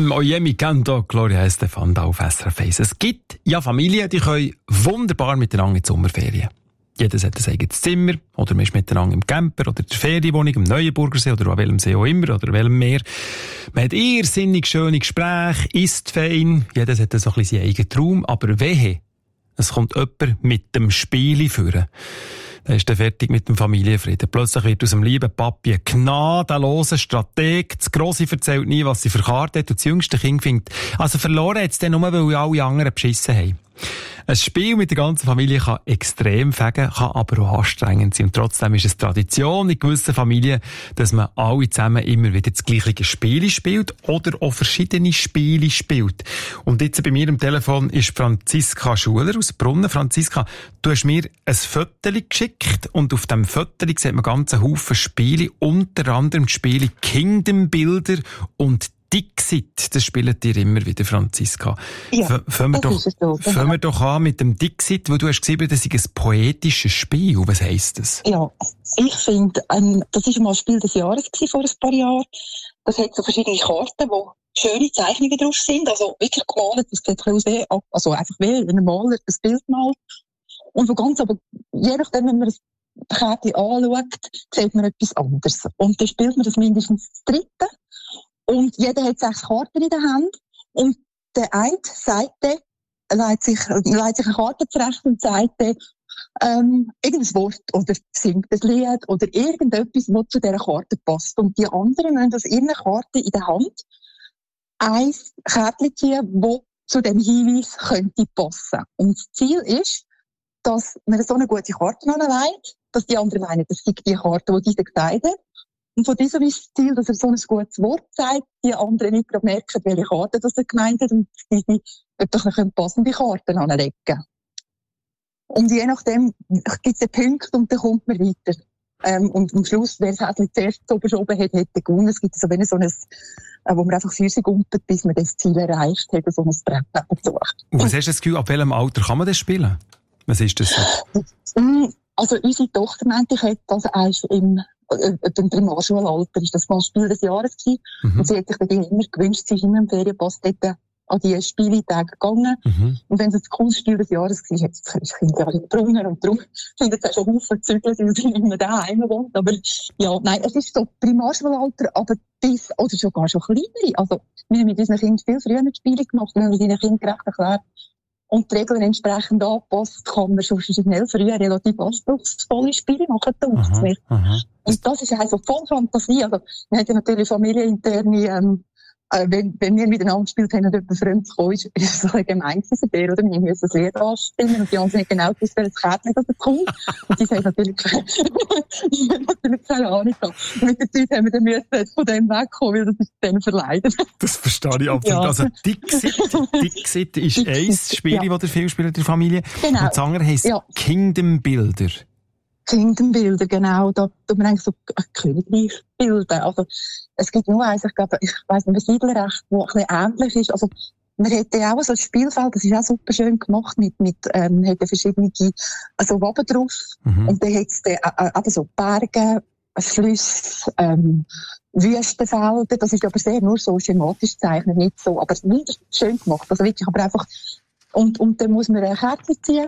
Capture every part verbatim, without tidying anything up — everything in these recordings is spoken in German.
Mm, oye mi canto, Gloria Estefan da auf S R F eins. Es gibt ja Familien, die können wunderbar miteinander in die Sommerferien. Jeder hat ein eigenes Zimmer, oder man ist miteinander im Camper oder der Ferienwohnung, im Neuenburgersee oder an welchem See auch immer, oder welchem Meer. Man hat irrsinnig schöne Gespräche, isst fein, jeder hat so ein bisschen seinen eigenen Traum, aber wehe, es kommt jemand mit dem Spieli führen. Dann ist er fertig mit dem Familienfrieden. Plötzlich wird aus dem lieben Papi ein gnadenloser Strateg. Das Grosse erzählt nie, was sie für Karten hat, und das jüngste Kind findet, also verloren hat es dann nur, weil alle anderen beschissen haben. Ein Spiel mit der ganzen Familie kann extrem fegen, kann aber auch anstrengend sein. Und trotzdem ist es Tradition in gewissen Familien, dass man alle zusammen immer wieder das gleiche Spiel spielt oder auch verschiedene Spiele spielt. Und jetzt bei mir am Telefon ist Franziska Schuler aus Brunnen. Franziska, du hast mir ein Foto geschickt und auf diesem Foto sieht man ganz einen Haufen Spiele, unter anderem die Spiele Kingdom Builder und Dixit, das spielt ihr immer wieder, Franziska. Ja, fangen wir doch, so, genau. fangen wir doch an mit dem Dixit, wo du hast geschrieben, das ist ein poetisches Spiel. Was heisst das? Ja, ich finde, ähm, das war mal ein Spiel des Jahres gewesen, vor ein paar Jahren. Das hat so verschiedene Karten, wo schöne Zeichnungen drauf sind, also wirklich gemalt, das sieht aus wie, also einfach wie ein Maler das Bild malt. Und wo ganz, aber je nachdem, wenn man das Kärtchen anschaut, sieht man etwas anderes. Und dann spielt man das mindestens das dritte. Und jeder hat sechs Karten in der Hand. Und der eine Seite leitet sich, leitet sich eine Karte zurecht und sagt, ähm, irgendein Wort oder singt ein Lied oder irgendetwas, was zu dieser Karte passt. Und die anderen haben aus ihren Karten in der Hand ein Kärtchen ziehen, das zu dem Hinweis könnte passen. Und das Ziel ist, dass man so eine gute Karte anlegt, dass die anderen meinen, das ist die Karte, die dieser gesagt hat. Und von diesem ist das Ziel, dass er so ein gutes Wort sagt, die anderen nicht gerade merken, welche Karte das er gemeint hat, und die etwas eine passende Karten anlegen. Und je nachdem gibt es einen Punkt und dann kommt man weiter. Ähm, und am Schluss, wer es halt zuerst so verschoben hat, hat gewonnen. Es gibt so, wenn so ein, äh, wo man einfach Füße gumpelt, bis man das Ziel erreicht hat, so ein Brett dazu. Und was hast du das Gefühl, ab welchem Alter kann man das spielen? Was ist das so? Also unsere Tochter meinte, ich hätte also eigentlich im im Primarschulalter ist das mal Spiel des Jahres gewesen. Mhm. Und sie hat sich dann immer gewünscht, sie ist immer im Ferienpass dort an die Spieltage gegangen. Mhm. Und wenn es ein cooles Spiel des Jahres war, hat das Kind ja alle Brunnen und darum sind jetzt auch schon Haufen gezügelt, weil sie nicht mehr daheim wohnt. Aber ja, nein, es ist so Primarschulalter, aber bis, oder sogar schon kleinere. Also, wir haben mit unseren Kindern viel früher Spiele gemacht, wir haben mit ihren Kindern gerecht erklärt. Und die Regeln entsprechend angepasst, kann man schon schnell früher relativ anspruchsvolle Spiele machen, denkt mir. Und das ist also voll Fantasie. Also, wir hatten ja natürlich familieninterne, ähm, äh, wenn, wenn wir miteinander gespielt haben und jemand fremd kam, ist, ist es ein gemein gewesen, der, oder? Wir müssen das Lied anstimmen und die anderen nicht genau gewusst, welches Kärtchen das kommt. Und die haben natürlich, die haben natürlich keine Ahnung gehabt. Und mit der Zeit haben wir dann müssen von dem wegkommen, weil das ist denen verleidet. Das verstehe ich absolut. Ja. Also, Dixit, Dixit ist Dixit, ein Spiel, ja, das ihr viel spielt in der Familie. Genau. Und das andere heisst ja Kingdom Builder. Kingdom Builder, genau. Da tut man eigentlich so Königreich bilden. Also, es gibt nur eins, ich glaube, ich weiss nicht, ein Siedlerrecht, das ein bisschen ähnlich ist. Also, man hätte ja auch so ein Spielfeld, das ist auch super schön gemacht, mit, mit, ähm, man hätte verschiedene, also Waben drauf. Mhm. Und dann hätte es dann, äh, eben so Berge, Flüsse, ähm, Wüstenfelder. Das ist aber sehr nur so schematisch gezeichnet, nicht so, aber wunderschön gemacht. Also wirklich, aber einfach, und, und dann muss man ein Kärtchen ziehen.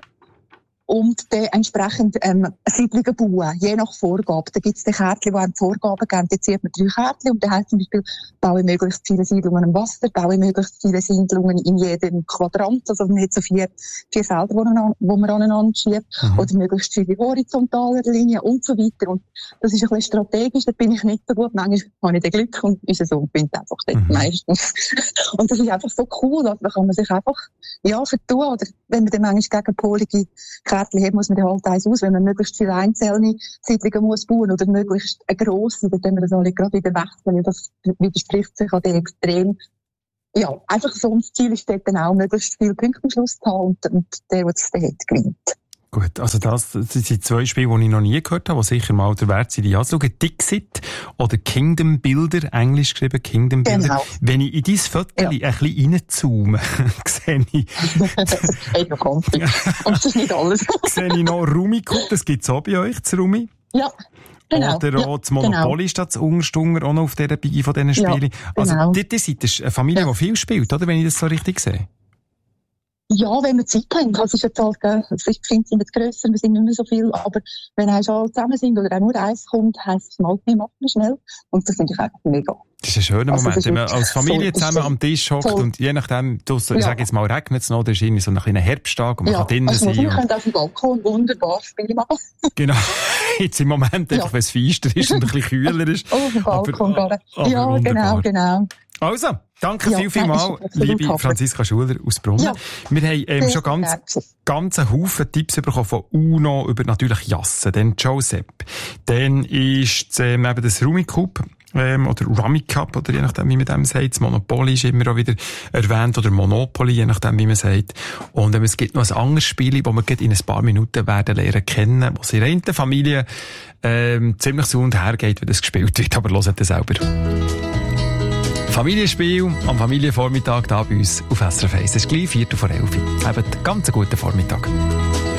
Und dann entsprechend ähm, Siedlungen bauen, je nach Vorgabe. Da gibt es die Kärtchen, die einem Vorgaben geben. Da zieht man drei Kärtchen und dann heisst zum Beispiel, baue möglichst viele Siedlungen am Wasser, baue möglichst viele Siedlungen in jedem Quadrant. Also man hat so vier, vier Felder, wo man, wo man aneinander schiebt. Mhm. Oder möglichst viele horizontale Linien und so weiter. Und das ist ein bisschen strategisch, da bin ich nicht so gut. Manchmal habe ich den Glück und ist es so und bin einfach dort mhm. meistens. Und das ist einfach so cool, also da kann man sich einfach, ja, vertun. Oder wenn man dann manchmal gegenpolige Kärtchen hat, muss man dann halt eins aus, wenn man möglichst viele einzelne Siedlungen muss bauen oder möglichst eine grosse, dann wir das alle gerade wieder wechseln, das widerspricht sich an den Extrem. Ja, einfach so, und das Ziel ist dort dann auch, möglichst viele Punkte am Schluss zu haben und, und der, der es dann hat, gewinnt. Gut, also das, das sind zwei Spiele, die ich noch nie gehört habe, die sicher mal der Wert sind, die anzuschauen. Dixit oder Kingdom Builder, englisch geschrieben Kingdom Builder. Genau. Wenn ich in dein Foto ja. ein bisschen reinzoome, sehe ich... das geht noch ganz. Und das ist nicht alles. Sehe ich noch Rumiko, das gibt es auch bei euch, das Rumi. Ja. Genau. Oder ja, auch das Monopoly genau. statt das Ungestunger auch noch auf dieser Bigi von diesen Spielen. Ja, also, genau. ihr, ihr seid eine Familie, Ja. die viel spielt, oder? Wenn ich das so richtig sehe. Ja, wenn wir Zeit haben. Das ist jetzt halt, gell, ich finde es jetzt grösser, wir sind nicht mehr so viel, aber wenn auch schon alle zusammen sind oder auch nur eins kommt, heisst es mal, wir machen wir schnell. Und das finde ich einfach mega. Das ist ein schöner Also, Moment, das ist wenn man wirklich als Familie so- zusammen so- am Tisch hockt so- und je nachdem, du, ich Ja. sage jetzt mal, regnet es noch, oder ist irgendwie so ein kleiner Herbsttag und man Ja, kann drinnen also sein. wir Und, können auf dem Balkon wunderbar Spiele machen. genau. Jetzt im Moment Ja. einfach, wenn es feister ist und ein bisschen kühler ist. Auf dem Balkon Aber- gehen. aber Ja, wunderbar. genau, genau. Also, danke Ja, viel, viel nein, mal, ist absolut liebe toll. Franziska Schuler aus Brunnen. Ja. Wir haben ähm, Sehr schon ganz, gerne. ganz einen Haufen Tipps bekommen von Uno über natürlich Jassen, dann Josep, dann ist ähm, eben das Rummikub, ähm, oder Rummikub, oder je nachdem, wie man dem sagt. Das Monopoly ist immer auch wieder erwähnt, oder Monopoly, je nachdem, wie man sagt. Und ähm, es gibt noch ein anderes Spiel, das wir gleich in ein paar Minuten werden lernen kennen, was in einer Familie ähm, ziemlich so und her geht, wenn das gespielt wird, aber hört das selber. Familienspiel am Familienvormittag da bei uns auf S R F eins. Es ist gleich Viertel vor elf. Habt einen ganz guten Vormittag.